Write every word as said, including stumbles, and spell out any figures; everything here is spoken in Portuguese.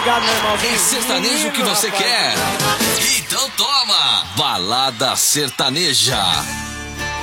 Obrigado, meu irmãozinho. É sertanejo que você quer? Então toma! Balada Sertaneja.